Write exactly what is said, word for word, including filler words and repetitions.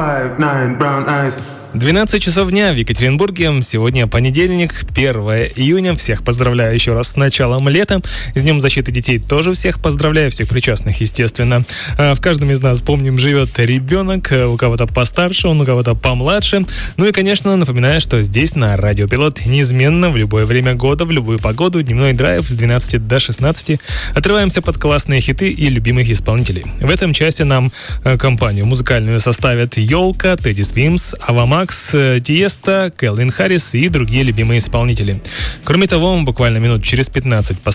five nine brown eyes. двенадцать часов дня в Екатеринбурге. Сегодня понедельник, первое июня. Всех поздравляю еще раз с началом лета. С Днем защиты детей тоже всех поздравляю, всех причастных, естественно. В каждом из нас, помним, живет ребенок. У кого-то постарше, он у кого-то помладше. Ну и, конечно, напоминаю, что здесь на Радио Пилот неизменно в любое время года, в любую погоду, дневной драйв с двенадцати до шестнадцати. Отрываемся под классные хиты и любимых исполнителей. В этом часе нам компанию музыкальную составят Ёлка, Тедди Свимс, Авамакс, Тиеста, Кэлвин Харрис и другие любимые исполнители. Кроме того, буквально минут через пятнадцать